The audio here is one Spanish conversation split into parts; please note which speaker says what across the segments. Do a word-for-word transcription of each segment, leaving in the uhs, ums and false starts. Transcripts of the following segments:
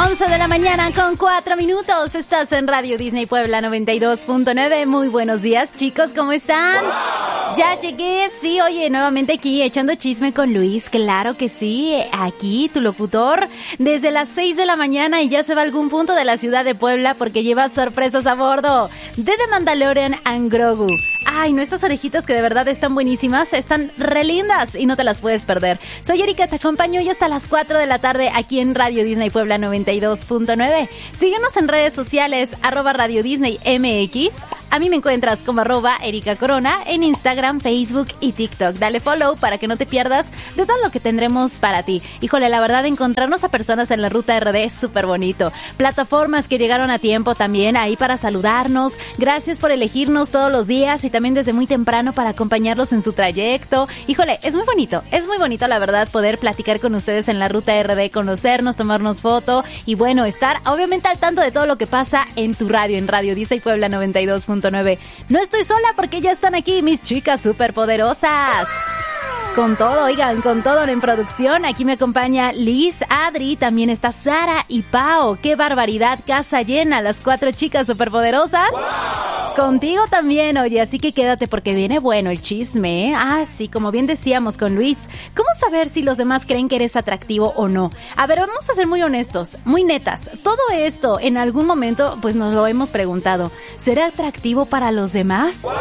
Speaker 1: once de la mañana con cuatro minutos. Estás en Radio Disney Puebla noventa y dos punto nueve. Muy buenos días, chicos, ¿cómo están? Ya llegué, sí, oye, nuevamente aquí echando chisme con Luis, claro que sí, aquí tu locutor, desde las seis de la mañana y ya se va a algún punto de la ciudad de Puebla porque lleva sorpresas a bordo de The Mandalorian and Grogu. Ay, nuestras orejitas que de verdad están buenísimas, están re lindas y no te las puedes perder. Soy Erika, te acompaño hoy hasta las cuatro de la tarde aquí en Radio Disney Puebla noventa y dos punto nueve. Síguenos en redes sociales, arroba Radio Disney M X. A mí me encuentras como arroba Erika Corona en Instagram, Facebook y TikTok. Dale follow para que no te pierdas de todo lo que tendremos para ti. Híjole, la verdad, encontrarnos a personas en la ruta R D es súper bonito. Plataformas que llegaron a tiempo también ahí para saludarnos. Gracias por elegirnos todos los días y también desde muy temprano para acompañarlos en su trayecto. Híjole, es muy bonito, es muy bonito la verdad poder platicar con ustedes en la ruta R D, conocernos, tomarnos foto y bueno, estar obviamente al tanto de todo lo que pasa en tu radio, en Radio Disney Puebla noventa y dos punto nueve. No estoy sola porque ya están aquí mis chicas superpoderosas. Con todo, oigan, con todo en producción. Aquí me acompaña Liz, Adri, también está Sara y Pao. ¡Qué barbaridad! Casa llena, las cuatro chicas superpoderosas. ¡Wow! Contigo también, oye, así que quédate porque viene bueno el chisme, ¿eh? Ah, sí, como bien decíamos con Luis. ¿Cómo saber si los demás creen que eres atractivo o no? A ver, vamos a ser muy honestos, muy netas. Todo esto, en algún momento, pues nos lo hemos preguntado. ¿Será atractivo para los demás? ¡Wow!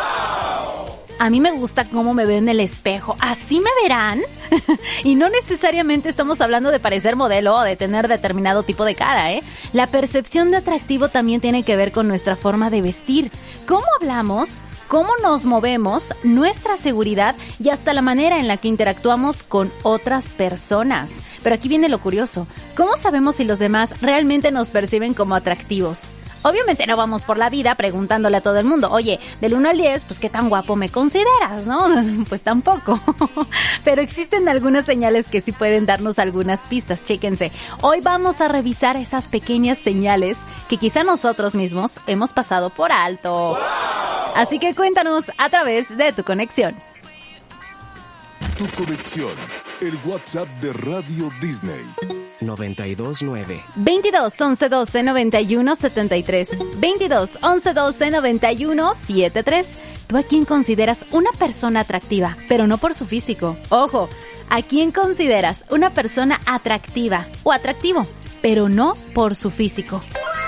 Speaker 1: A mí me gusta cómo me veo en el espejo. ¿Así me verán? Y no necesariamente estamos hablando de parecer modelo o de tener determinado tipo de cara, ¿eh? La percepción de atractivo también tiene que ver con nuestra forma de vestir. ¿Cómo hablamos? ¿Cómo nos movemos? Nuestra seguridad y hasta la manera en la que interactuamos con otras personas. Pero aquí viene lo curioso. ¿Cómo sabemos si los demás realmente nos perciben como atractivos? Obviamente no vamos por la vida preguntándole a todo el mundo, oye, del uno al diez, pues qué tan guapo me consideras, ¿no? Pues tampoco. Pero existen algunas señales que sí pueden darnos algunas pistas, chéquense. Hoy vamos a revisar esas pequeñas señales que quizá nosotros mismos hemos pasado por alto. Así que cuéntanos a través de tu conexión.
Speaker 2: Tu conexión, el WhatsApp de Radio Disney.
Speaker 3: noventa y dos nueve.
Speaker 1: veintidós, once, doce, noventa y uno, setenta y tres. veintidós, once, doce, noventa y uno, setenta y tres. ¿Tú a quién consideras una persona atractiva? Pero no por su físico. Ojo, ¿a quién consideras una persona atractiva o atractivo? Pero no por su físico.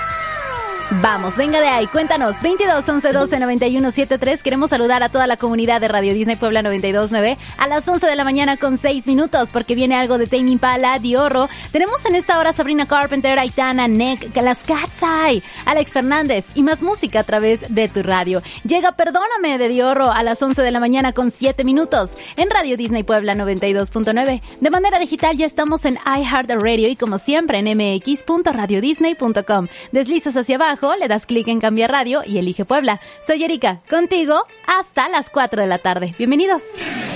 Speaker 1: Vamos, venga de ahí, cuéntanos. veintidós, once, doce, noventa y uno, setenta y tres. Queremos saludar a toda la comunidad de Radio Disney Puebla noventa y dos punto nueve a las once de la mañana con seis minutos, porque viene algo de Tame Impala, Diorro. Tenemos en esta hora Sabrina Carpenter, Aitana, Neck, las Cat's Eye, Alex Fernández y más música a través de tu radio. Llega Perdóname de Diorro a las once de la mañana con siete minutos en Radio Disney Puebla noventa y dos punto nueve. De manera digital ya estamos en iHeartRadio y como siempre en m x punto radio disney punto com. Deslizas hacia abajo, le das clic en cambiar radio y elige Puebla. Soy Erika, contigo hasta las cuatro de la tarde. Bienvenidos.